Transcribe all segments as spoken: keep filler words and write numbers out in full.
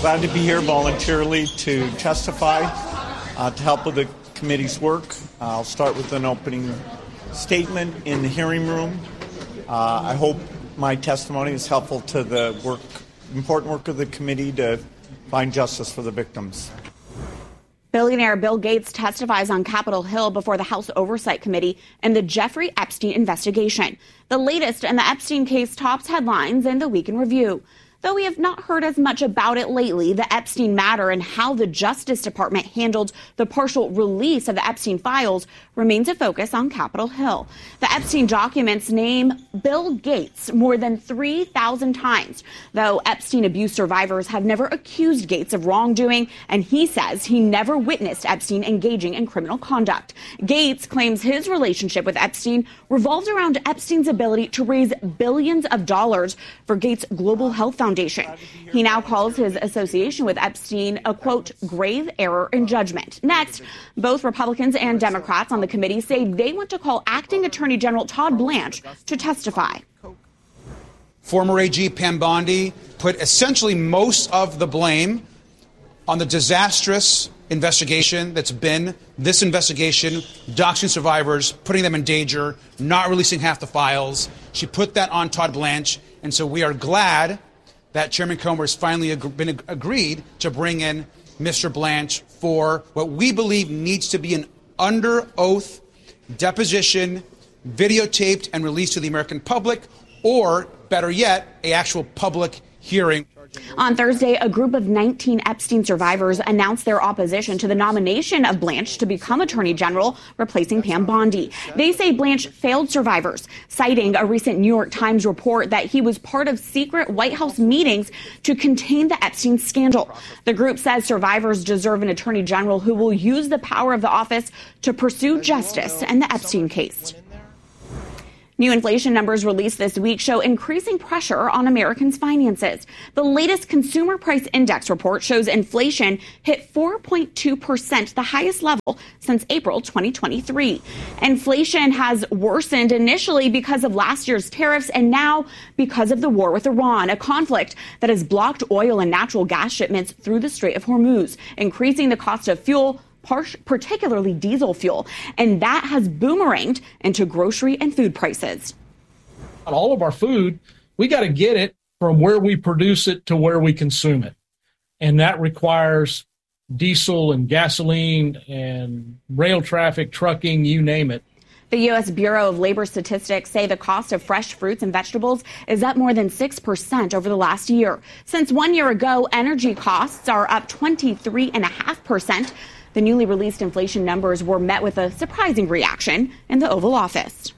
glad to be here voluntarily to testify, uh, to help with the committee's work. Uh, I'll start with an opening statement in the hearing room. Uh, I hope my testimony is helpful to the work, important work of the committee to find justice for the victims. Billionaire Bill Gates testifies on Capitol Hill before the House Oversight Committee in the Jeffrey Epstein investigation. The latest in the Epstein case tops headlines in the Week in Review. Though we have not heard as much about it lately, the Epstein matter and how the Justice Department handled the partial release of the Epstein files remains a focus on Capitol Hill. The Epstein documents name Bill Gates more than three thousand times, though Epstein abuse survivors have never accused Gates of wrongdoing, and he says he never witnessed Epstein engaging in criminal conduct. Gates claims his relationship with Epstein revolved around Epstein's ability to raise billions of dollars for Gates' Global Health Foundation. He now calls his association with Epstein a, quote, grave error in judgment. Next, both Republicans and Democrats on the committee say they want to call Acting Attorney General Todd Blanche to testify. Former A G Pam Bondi put essentially most of the blame on the disastrous investigation that's been this investigation, doxing survivors, putting them in danger, not releasing half the files. She put that on Todd Blanche, and so we are glad that Chairman Comer has finally ag- been ag- agreed to bring in Mister Blanche for what we believe needs to be an under oath deposition, videotaped and released to the American public, or better yet, a actual public hearing. On Thursday, a group of nineteen Epstein survivors announced their opposition to the nomination of Blanche to become Attorney General, replacing Pam Bondi. They say Blanche failed survivors, citing a recent New York Times report that he was part of secret White House meetings to contain the Epstein scandal. The group says survivors deserve an Attorney General who will use the power of the office to pursue justice in the Epstein case. New inflation numbers released this week show increasing pressure on Americans' finances. The latest Consumer Price Index report shows inflation hit four point two percent, the highest level since April twenty twenty-three. Inflation has worsened initially because of last year's tariffs and now because of the war with Iran, a conflict that has blocked oil and natural gas shipments through the Strait of Hormuz, increasing the cost of fuel, particularly diesel fuel, and that has boomeranged into grocery and food prices. All of our food, we got to get it from where we produce it to where we consume it. And that requires diesel and gasoline and rail traffic, trucking, you name it. The U S Bureau of Labor Statistics say the cost of fresh fruits and vegetables is up more than six percent over the last year. Since one year ago, energy costs are up twenty-three point five percent. The newly released inflation numbers were met with a surprising reaction in the Oval Office.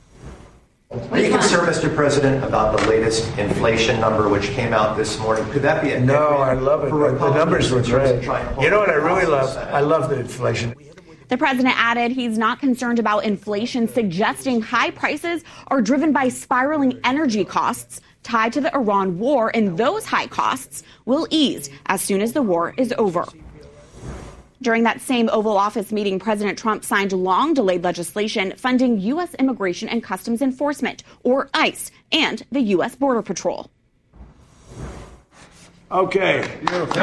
Are you concerned, Mister President, about the latest inflation number which came out this morning? Could that be a no? I love it. The numbers were great. You know what I really love? I love the inflation. The president added he's not concerned about inflation, suggesting high prices are driven by spiraling energy costs tied to the Iran war, and those high costs will ease as soon as the war is over. During that same Oval Office meeting, President Trump signed long-delayed legislation funding U S Immigration and Customs Enforcement, or ICE, and the U S Border Patrol. Okay.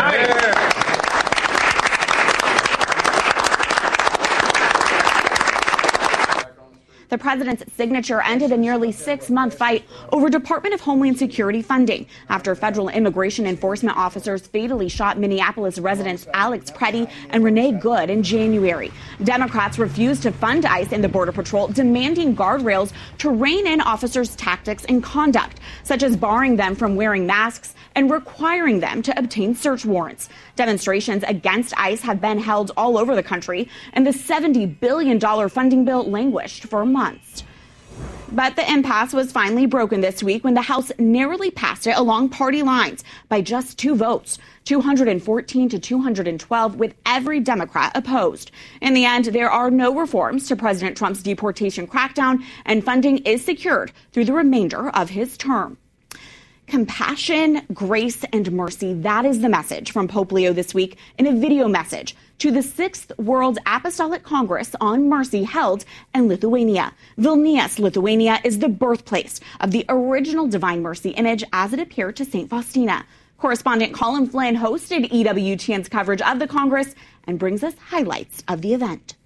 The president's signature ended a nearly six-month fight over Department of Homeland Security funding after federal immigration enforcement officers fatally shot Minneapolis residents Alex Preddy and Renee Good in January. Democrats refused to fund ICE and the Border Patrol, demanding guardrails to rein in officers' tactics and conduct, such as barring them from wearing masks and requiring them to obtain search warrants. Demonstrations against ICE have been held all over the country, and the seventy billion dollars funding bill languished for months. But the impasse was finally broken this week when the House narrowly passed it along party lines by just two votes, two hundred fourteen to two hundred twelve, with every Democrat opposed. In the end, there are no reforms to President Trump's deportation crackdown, and funding is secured through the remainder of his term. Compassion, grace, and mercy. That is the message from Pope Leo this week in a video message to the Sixth World Apostolic Congress on Mercy held in Lithuania. Vilnius, Lithuania is the birthplace of the original Divine Mercy image as it appeared to Saint Faustina. Correspondent Colin Flynn hosted E W T N's coverage of the Congress and brings us highlights of the event.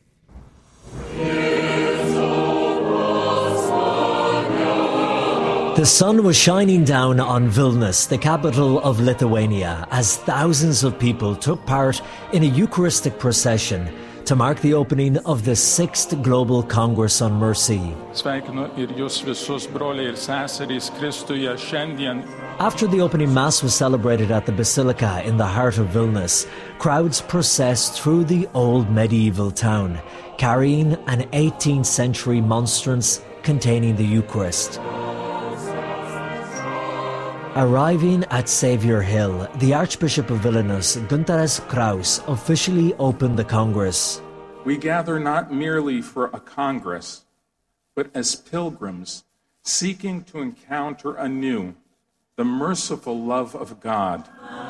The sun was shining down on Vilnius, the capital of Lithuania, as thousands of people took part in a Eucharistic procession to mark the opening of the sixth Global Congress on Mercy. After the opening Mass was celebrated at the Basilica in the heart of Vilnius, crowds processed through the old medieval town, carrying an eighteenth century monstrance containing the Eucharist. Arriving at Saviour Hill, the Archbishop of Vilnius, Guntaras Kraus, officially opened the Congress. We gather not merely for a Congress, but as pilgrims seeking to encounter anew the merciful love of God.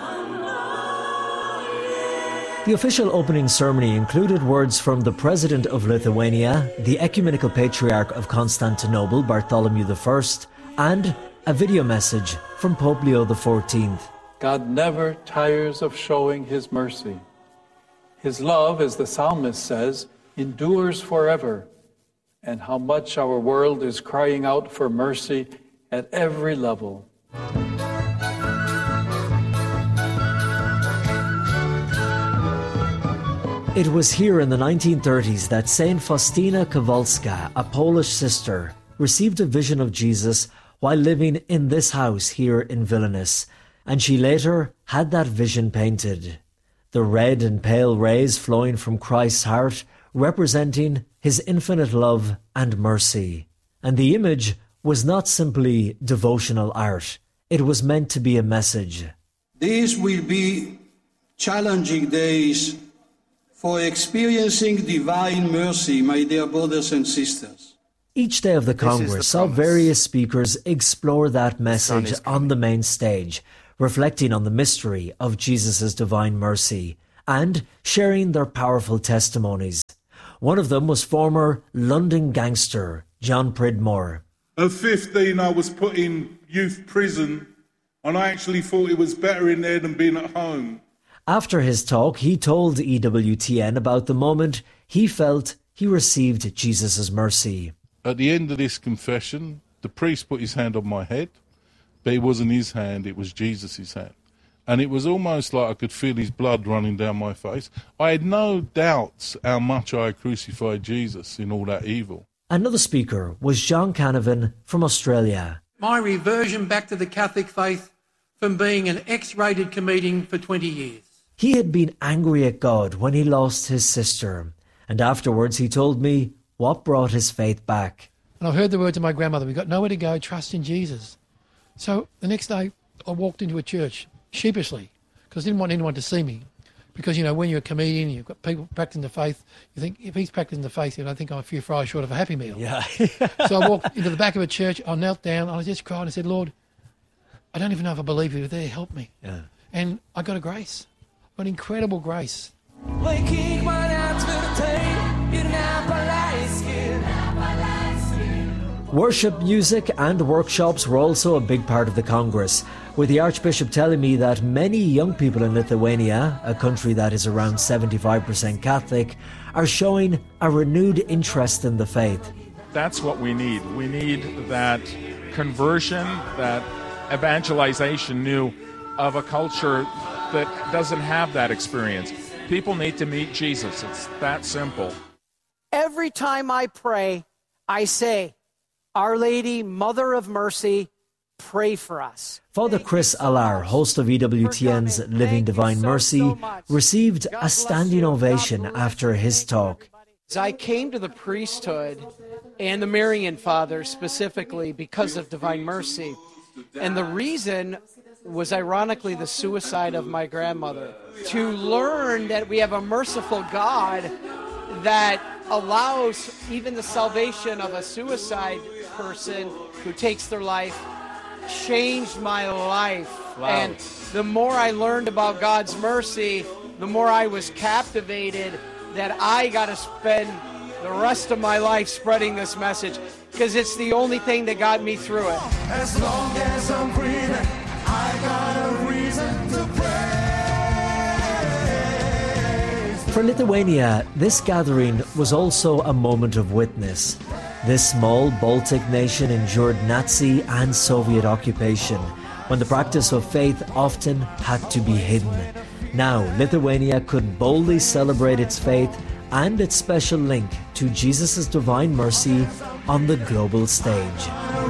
The official opening ceremony included words from the President of Lithuania, the Ecumenical Patriarch of Constantinople, Bartholomew the First, and a video message from Pope Leo the Fourteenth. God never tires of showing his mercy. His love, as the psalmist says, endures forever. And how much our world is crying out for mercy at every level. It was here in the nineteen thirties that Saint Faustina Kowalska, a Polish sister, received a vision of Jesus while living in this house here in Vilnius, and she later had that vision painted. The red and pale rays flowing from Christ's heart, representing his infinite love and mercy. And the image was not simply devotional art. It was meant to be a message. These will be challenging days for experiencing divine mercy, my dear brothers and sisters. Each day of the Congress saw various speakers explore that message on the main stage, reflecting on the mystery of Jesus' divine mercy and sharing their powerful testimonies. One of them was former London gangster John Pridmore. At fifteen, I was put in youth prison, and I actually thought it was better in there than being at home. After his talk, he told E W T N about the moment he felt he received Jesus' mercy. At the end of this confession, the priest put his hand on my head, but it wasn't his hand, it was Jesus' hand. And it was almost like I could feel his blood running down my face. I had no doubts how much I crucified Jesus in all that evil. Another speaker was John Canavan from Australia. My reversion back to the Catholic faith from being an X-rated comedian for twenty years. He had been angry at God when he lost his sister, and afterwards he told me what brought his faith back. And I heard the words of my grandmother, we've got nowhere to go, trust in Jesus. So the next day I walked into a church, sheepishly, because I didn't want anyone to see me. Because, you know, when you're a comedian, you've got people practicing the faith, you think, if he's practicing the faith, I think I'm a few fries short of a Happy Meal. Yeah. So I walked into the back of a church, I knelt down, I just cried and said, Lord, I don't even know if I believe you, but there, help me. Yeah. And I got a grace, an incredible grace. Worship music and workshops were also a big part of the Congress, with the Archbishop telling me that many young people in Lithuania, a country that is around seventy-five percent Catholic, are showing a renewed interest in the faith. That's what we need. We need that conversion, that evangelization new of a culture that doesn't have that experience. People need to meet Jesus. It's that simple. Every time I pray, I say, Our Lady, Mother of Mercy, pray for us. Father Chris Allar, host of E W T N's Living Divine Mercy, received a standing ovation after his talk. I came to the priesthood and the Marian Father specifically because of Divine Mercy. And the reason was ironically the suicide of my grandmother. To learn that we have a merciful God that allows even the salvation of a suicide person who takes their life changed my life. Wow. And the more I learned about God's mercy, the more I was captivated that I got to spend the rest of my life spreading this message, because it's the only thing that got me through it. As long as I'm breathing, I got a reason For Lithuania, this gathering was also a moment of witness. This small Baltic nation endured Nazi and Soviet occupation, when the practice of faith often had to be hidden. Now, Lithuania could boldly celebrate its faith and its special link to Jesus' divine mercy on the global stage.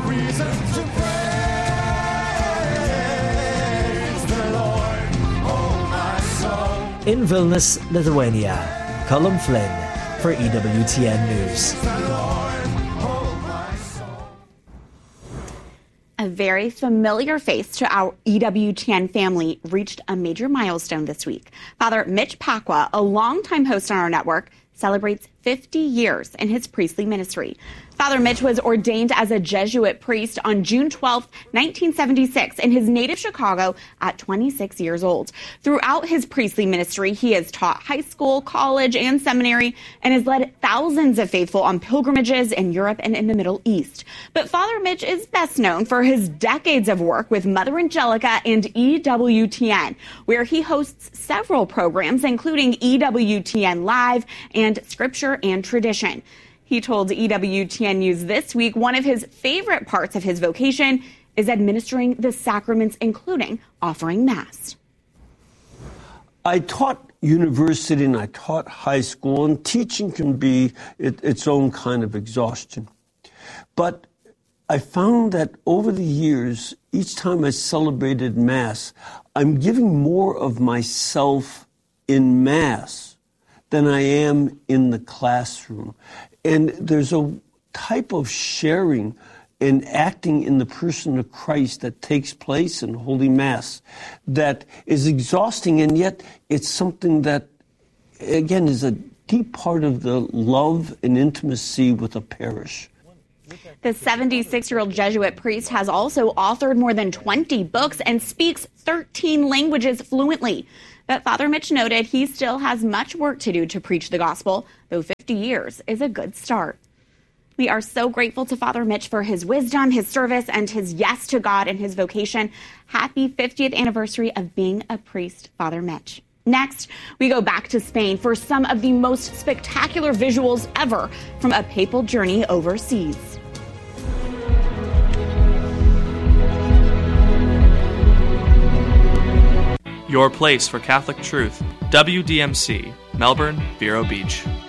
In Vilnius, Lithuania, Colm Flynn for E W T N News. A very familiar face to our E W T N family reached a major milestone this week. Father Mitch Pacwa, a longtime host on our network, celebrates fifty years in his priestly ministry. Father Mitch was ordained as a Jesuit priest on June twelfth, nineteen seventy-six in his native Chicago at twenty-six years old. Throughout his priestly ministry, he has taught high school, college, and seminary and has led thousands of faithful on pilgrimages in Europe and in the Middle East. But Father Mitch is best known for his decades of work with Mother Angelica and E W T N, where he hosts several programs, including E W T N Live and Scripture and Tradition. He told E W T N News this week one of his favorite parts of his vocation is administering the sacraments, including offering Mass. I taught university and I taught high school, and teaching can be it, its own kind of exhaustion. But I found that over the years, each time I celebrated Mass, I'm giving more of myself in Mass than I am in the classroom. And there's a type of sharing and acting in the person of Christ that takes place in Holy Mass that is exhausting, and yet it's something that, again, is a deep part of the love and intimacy with a parish. The seventy-six-year-old Jesuit priest has also authored more than twenty books and speaks thirteen languages fluently. But Father Mitch noted he still has much work to do to preach the gospel, though fifty years is a good start. We are so grateful to Father Mitch for his wisdom, his service, and his yes to God and his vocation. Happy fiftieth anniversary of being a priest, Father Mitch. Next, we go back to Spain for some of the most spectacular visuals ever from a papal journey overseas. Your place for Catholic truth. W D M C, Melbourne, Vero Beach.